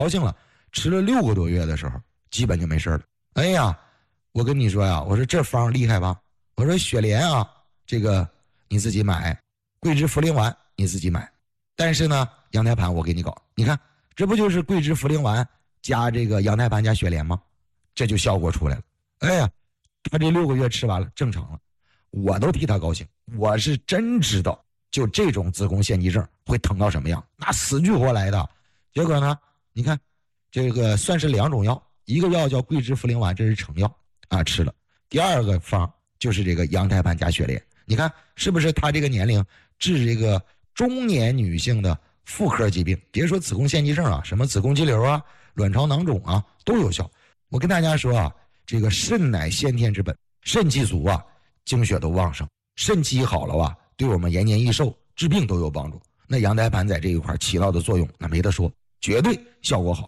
高兴了，吃了6个多月的时候，基本就没事了。哎呀，我跟你说呀，我说这方厉害吧？我说雪莲啊，这个你自己买，桂枝茯苓丸你自己买，但是呢，羊胎盘我给你搞，你看这不就是桂枝茯苓丸加这个羊胎盘加雪莲吗？这就效果出来了。哎呀，他这6个月吃完了，正常了，我都替他高兴。我是真知道，就这种子宫腺肌症会疼到什么样，那死去活来的。结果呢，你看这个算是2种药，一个药叫桂枝茯苓丸，这是成药啊，吃了。第二个方就是这个羊胎盘加雪莲，你看是不是他这个年龄治这个中年女性的妇科疾病，别说子宫腺肌症啊，什么子宫肌瘤啊、卵巢囊肿啊都有效。我跟大家说啊，这个肾乃先天之本，肾气足啊，精血都旺盛，肾气好了啊，对我们延年益寿、治病都有帮助。那羊胎盘在这一块起到的作用，那没得说，绝对效果好。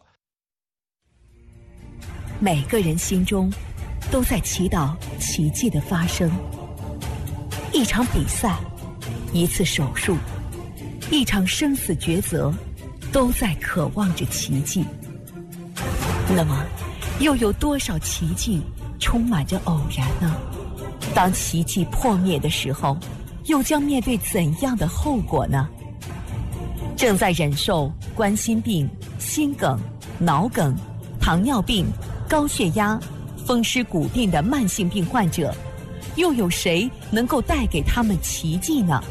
每个人心中都在祈祷奇迹的发生。一场比赛，一次手术，一场生死抉择，都在渴望着奇迹。那么又有多少奇迹充满着偶然呢？当奇迹破灭的时候，又将面对怎样的后果呢？正在忍受冠心病、心梗、脑梗、糖尿病、高血压、风湿骨病的慢性病患者，又有谁能够带给他们奇迹呢？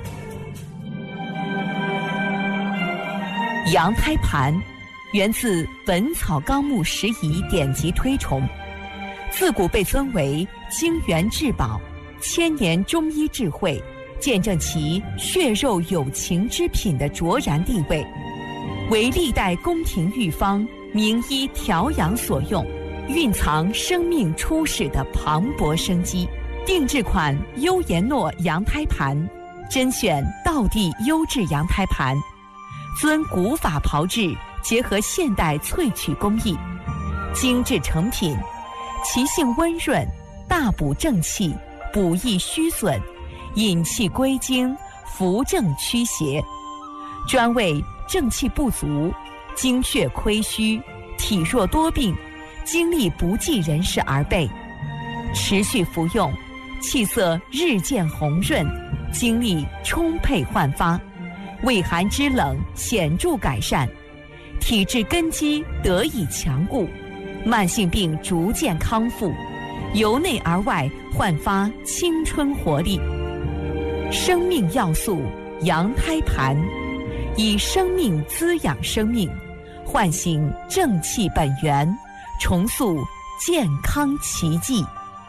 羊胎盘源自《本草纲目拾遗》典籍推崇，自古被尊为精元至宝、千年中医智慧，见证其血肉有情之品的卓然地位，为历代宫廷御方、名医调养所用，蕴藏生命初始的磅礴生机。定制款优颜诺羊胎盘，甄选道地优质羊胎盘，遵古法炮制，结合现代萃取工艺，精致成品，其性温润，大补正气，补益虚损，引气归经，扶正驱邪，专为正气不足、精血亏虚、体弱多病、精力不济人士而备。持续服用，气色日渐红润，精力充沛焕发，胃寒肢冷显著改善，体质根基得以强固，慢性病逐渐康复，由内而外焕发青春活力。生命要素羊胎盘，以生命滋养生命，唤醒正气本源，重塑健康奇迹。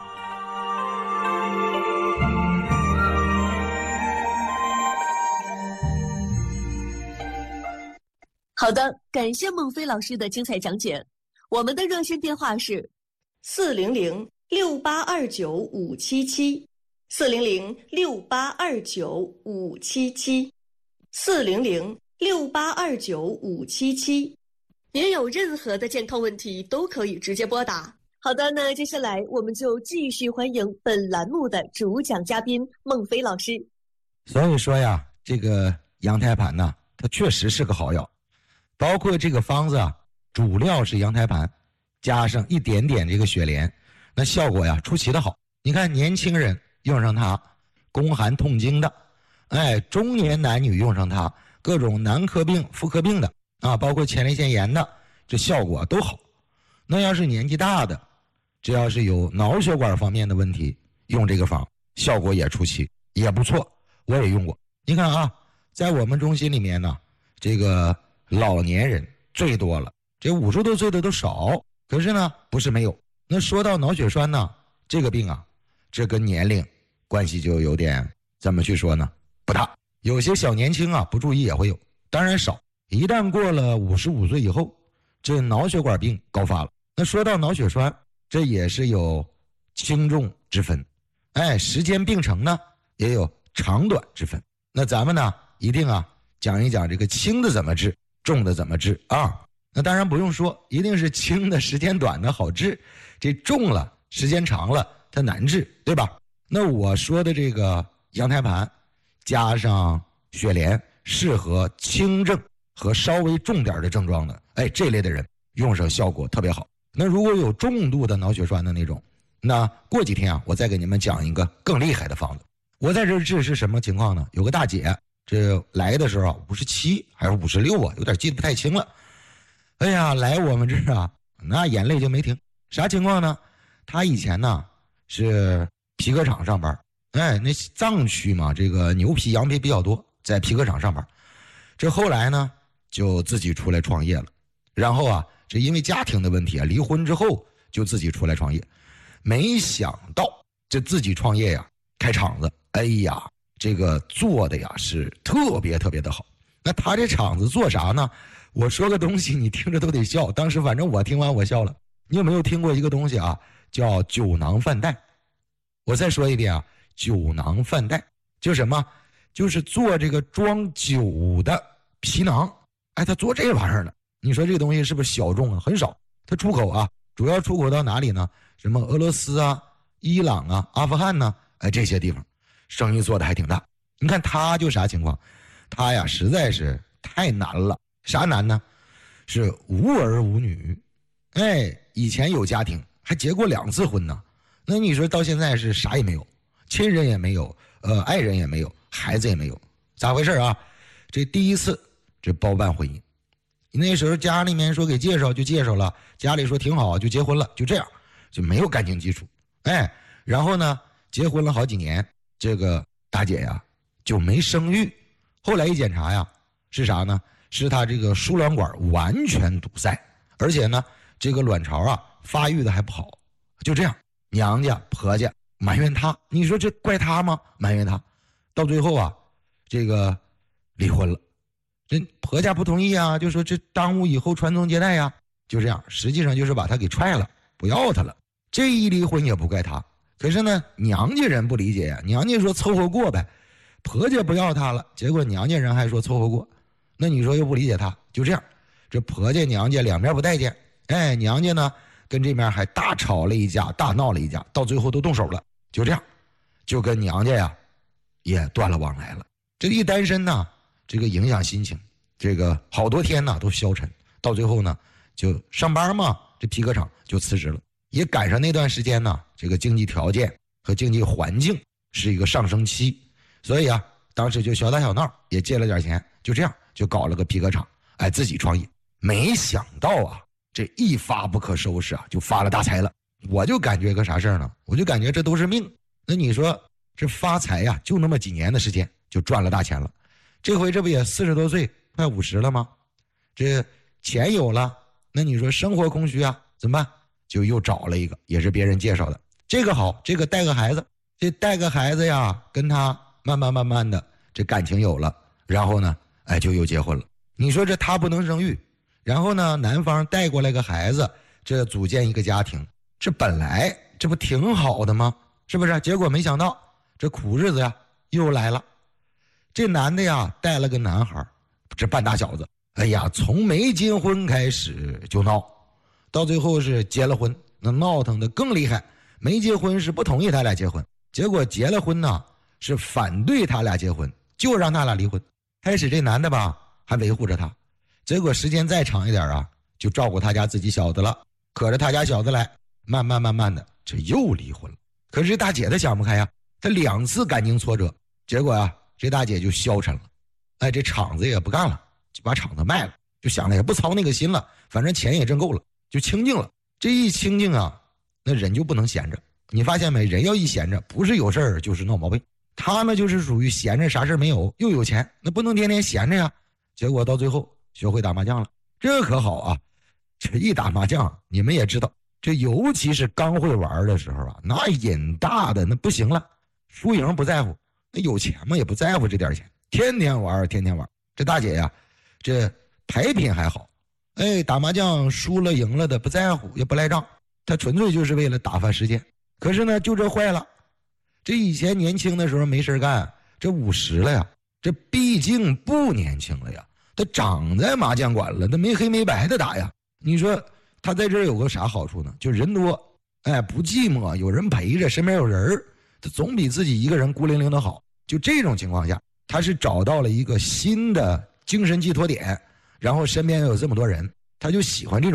好的，感谢孟非老师的精彩讲解。我们的热线电话是400-6829-577，400-6829-577，400-6829-577。您有任何的健康问题都可以直接拨打。好的，那接下来我们就继续欢迎本栏目的主讲嘉宾孟非老师。 所以说呀，这个羊胎盘呢，它确实是个好药。包括这个方子啊，主料是羊胎盘，加上一点点这个雪莲，那效果呀出奇的好。你看年轻人用上它，宫寒痛经的，中年男女用上它，各种男科病、妇科病的啊，包括前列腺炎的，这效果都好。那要是年纪大的，只要是有脑血管方面的问题，用这个方效果也出奇，也不错，我也用过。你看啊，在我们中心里面呢，这个老年人最多了，这50多岁的都少，可是呢不是没有。那说到脑血栓呢，这个病啊，这跟年龄关系就有点怎么去说呢，不大。有些小年轻啊不注意也会有，当然少。一旦过了55岁以后，这脑血管病高发了。那说到脑血栓，这也是有轻重之分，时间病程呢也有长短之分。那咱们呢一定啊讲一讲这个轻的怎么治，重的怎么治啊？那当然不用说，一定是轻的时间短的好治，这重了时间长了它难治，对吧？那我说的这个羊胎盘加上雪莲，适合轻症和稍微重点的症状的，这类的人用上效果特别好。那如果有重度的脑血栓的那种，那过几天啊，我再给你们讲一个更厉害的方子。我在这治是什么情况呢？有个大姐，这来的时候57还是56啊，有点记得不太清了。哎呀，来我们这儿啊，那眼泪就没停。啥情况呢？她以前呢是皮革厂上班，那藏区嘛，这个牛皮羊皮比较多，在皮革厂上班。这后来呢就自己出来创业了，然后啊，这因为家庭的问题啊，离婚之后就自己出来创业。没想到这自己创业呀，开厂子，哎呀，这个做的呀是特别特别的好。那他这厂子做啥呢？我说个东西你听着都得笑，当时反正我听完我笑了。你有没有听过一个东西啊，叫酒囊饭袋？我再说一遍啊，酒囊饭袋就是什么？就是做这个装酒的皮囊。他做这玩意儿呢，你说这个东西是不是小众啊？很少。它出口啊，主要出口到哪里呢？什么俄罗斯啊、伊朗啊、阿富汗呢？这些地方生意做的还挺大。你看他就啥情况？他呀实在是太难了。啥难呢？是无儿无女。以前有家庭，还结过2次婚呢。那你说到现在是啥也没有，亲人也没有，爱人也没有，孩子也没有，咋回事啊？这第一次这包办婚姻，那时候家里面说给介绍就介绍了，家里说挺好就结婚了，就这样就没有感情基础。然后呢结婚了好几年，这个大姐呀就没生育。后来一检查呀，是啥呢？是她这个输卵管完全堵塞，而且呢这个卵巢啊发育的还不好。就这样，娘家婆家埋怨她，你说这怪她吗？埋怨她，到最后啊这个离婚了。这婆家不同意啊，就说这耽误以后传宗接代呀。就这样，实际上就是把她给踹了，不要她了。这一离婚也不怪她，可是呢娘家人不理解呀，娘家说凑合过呗，婆家不要她了，结果娘家人还说凑合过。那你说又不理解她，就这样，这婆家娘家两边不待见。娘家呢跟这边还大吵了一架，大闹了一架，到最后都动手了。就这样，就跟娘家呀也断了往来了。这一单身呢，这个影响心情，这个好多天呢都消沉，到最后呢就上班嘛，这皮革厂就辞职了。也赶上那段时间呢，这个经济条件和经济环境是一个上升期，所以啊当时就小打小闹，也借了点钱，就这样就搞了个皮革厂，自己创业。没想到啊这一发不可收拾啊，就发了大财了。我就感觉个啥事儿呢？我就感觉这都是命。那你说这发财呀，就那么几年的时间就赚了大钱了。这回这不也40多岁快50了吗？这钱有了，那你说生活空虚啊怎么办？就又找了一个，也是别人介绍的。这个好，这个带个孩子，这带个孩子呀，跟他慢慢的这感情有了，然后呢就又结婚了。你说这他不能生育，然后呢男方带过来个孩子，这组建一个家庭，这本来这不挺好的吗？是不是？结果没想到这苦日子呀又来了。这男的呀带了个男孩，这半大小子，从没结婚开始就闹，到最后是结了婚，那闹腾的更厉害。没结婚是不同意他俩结婚，结果结了婚呢是反对他俩结婚，就让他俩离婚。开始这男的吧还维护着他，结果时间再长一点啊，就照顾他家自己小子了，可着他家小子来，慢慢的这又离婚了。可是这大姐她想不开呀，她2次感情挫折，结果啊这大姐就消沉了。这厂子也不干了，就把厂子卖了，就想了也不操那个心了，反正钱也挣够了，就清静了。这一清静啊，那人就不能闲着。你发现没？人要一闲着，不是有事儿就是闹毛病。他呢就是属于闲着啥事没有，又有钱，那不能天天闲着呀。结果到最后学会打麻将了，这可好啊！这一打麻将，你们也知道，这尤其是刚会玩的时候啊，那瘾大的那不行了，输赢不在乎，那有钱嘛也不在乎这点钱，天天玩。这大姐呀，这牌品还好，打麻将输了赢了的不在乎，也不赖账，她纯粹就是为了打发时间。可是呢，就这坏了。这以前年轻的时候没事干，这50了呀，这毕竟不年轻了呀，他长在麻将馆了，他没黑没白的打呀。你说他在这儿有个啥好处呢？就人多，不寂寞，有人陪着，身边有人，他总比自己一个人孤零零的好。就这种情况下，他是找到了一个新的精神寄托点， 然后身边有这么多人，他就喜欢这种